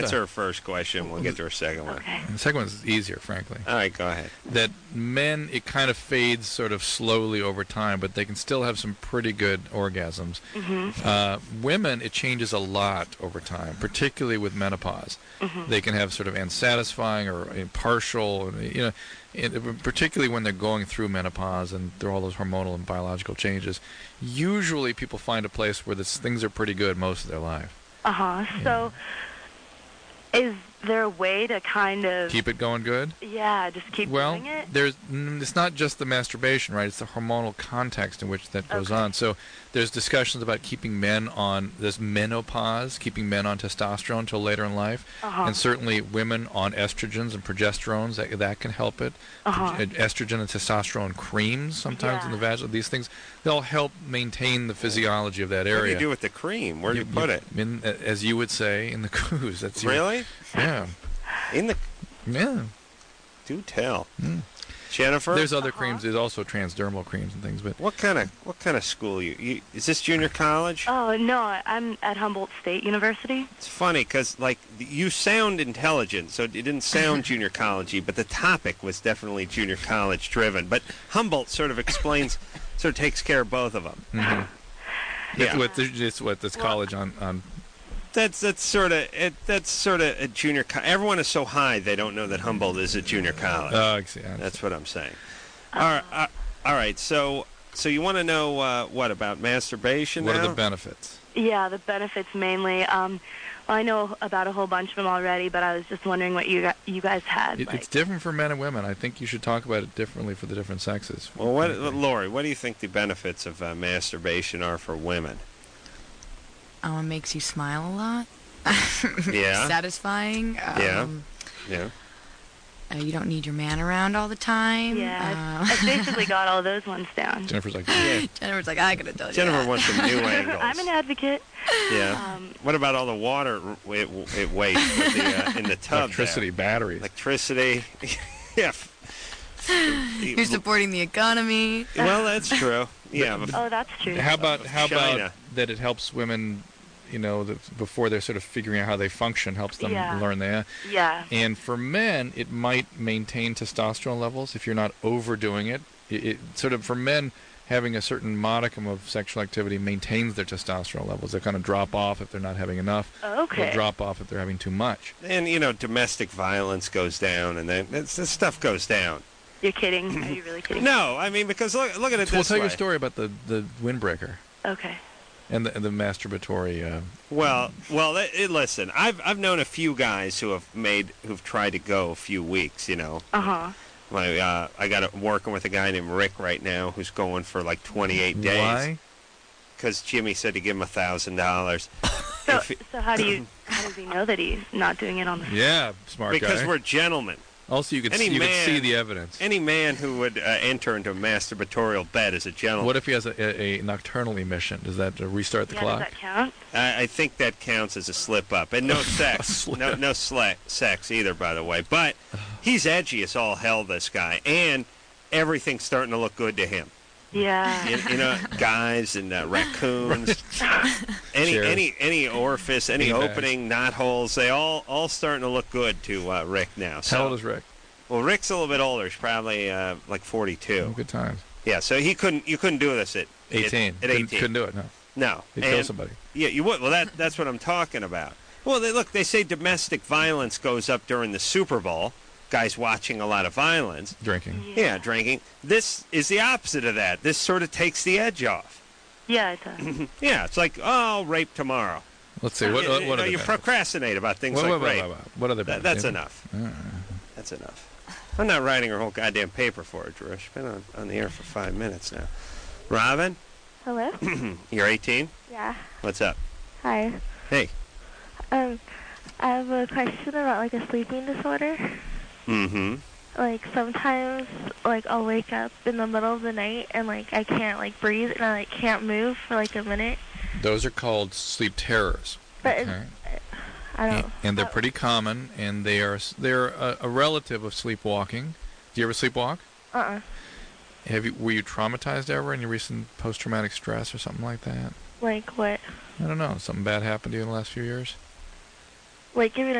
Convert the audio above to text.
answer her first question. We'll get to her second one. Okay. And the second one's easier, frankly. All right, go ahead. That men, it kind of fades sort of slowly over time, but they can still have some pretty good orgasms. Women, it changes a lot over time, particularly with menopause. They can have sort of unsatisfying or partial, particularly when they're going through menopause and through all those hormonal and biological changes. Usually people find a place where things are pretty good most of their life. So is there a way to kind of keep it going good? Yeah, just keep doing it? It's not just the masturbation, right? It's the hormonal context in which that goes on. So there's discussions about keeping men on this menopause, keeping men on testosterone until later in life, and certainly women on estrogens and progesterones, that can help it. Estrogen and testosterone creams sometimes in the vagina, these things, they'll help maintain the physiology of that area. What do you do with the cream? Where do you put it? As you would say, in the coos. That's really? Yeah. In the... Yeah. Do tell. Jennifer? There's other creams. There's also transdermal creams and things. But what kind of school you is this junior college? Oh, no, I'm at Humboldt State University. It's funny because, like, you sound intelligent, so it didn't sound junior college-y, but the topic was definitely junior college driven. But Humboldt sort of explains, sort of takes care of both of them. It's what this college on. That's sort of a junior. Everyone is so high they don't know that Humboldt is a junior college. That's what I'm saying. All right. So you want to know what about masturbation? What are the benefits? Yeah, the benefits mainly. I know about a whole bunch of them already, but I was just wondering what you guys had. It's different for men and women. I think you should talk about it differently for the different sexes. Well, Lori, what do you think the benefits of masturbation are for women? It makes you smile a lot. Yeah. Satisfying. Yeah. You don't need your man around all the time. Yeah, I basically got all those ones down. Jennifer's like, Jennifer's like, I could have told you. Jennifer wants some new angles. I'm an advocate. Yeah. What about all the water it wastes with in the tub? Electricity, batteries. Electricity. Yeah. You're supporting the economy. Well, that's true. Yeah. Oh, that's true. How about that it helps women, before they're sort of figuring out how they function, helps them learn that. Yeah. And for men, it might maintain testosterone levels if you're not overdoing it. It sort of, for men, having a certain modicum of sexual activity maintains their testosterone levels. They kind of drop off if they're not having enough. Okay. They'll drop off if they're having too much. And, domestic violence goes down, and then this stuff goes down. You're kidding? Are you really kidding? No, I mean, because look at it this way. We'll tell you a story about the windbreaker. Okay. And the masturbatory. Listen, I've known a few guys who've tried to go a few weeks. I got working with a guy named Rick right now who's going for like 28 days. Why? Because Jimmy said to give him $1,000. So how does he know that he's not doing it on the? Yeah, smart guy. Because we're gentlemen. Also, you could see the evidence. Any man who would enter into a masturbatorial bed is a gentleman. What if he has a nocturnal emission? Does that restart the clock? Does that count? I think that counts as a slip-up. And no sex. no sex either, by the way. But he's edgy as all hell, this guy. And everything's starting to look good to him. Yeah. Guys and raccoons, any orifice, any opening, knot holes, they all starting to look good to Rick now. So, how old is Rick? Well, Rick's a little bit older. He's probably like 42. Oh, good times. Yeah, so you couldn't do this at 18. At 18. Couldn't do it. No. No. He'd kill somebody. Yeah, you would. Well, that's what I'm talking about. Well, they say domestic violence goes up during the Super Bowl. Guys watching a lot of violence. Drinking. Yeah, drinking. This is the opposite of that. This sort of takes the edge off. Yeah, it does. Yeah, it's like, I'll rape tomorrow. Let's see. What are you procrastinate about things like rape. What other benefits? That's enough. That's enough. I'm not writing her whole goddamn paper for her, Drew. She's been on the air for 5 minutes now. Robin? Hello? You're 18? Yeah. What's up? Hi. Hey. I have a question about, like, a sleeping disorder. Mm-hmm. Like, sometimes, like, I'll wake up in the middle of the night and, like, I can't, like, breathe and I, like, can't move for, like, a minute. Those are called sleep terrors. But I don't... And they're pretty common, and they're a relative of sleepwalking. Do you ever sleepwalk? Uh-uh. Were you traumatized ever in your recent post-traumatic stress or something like that? Like what? I don't know. Something bad happened to you in the last few years? Like, give me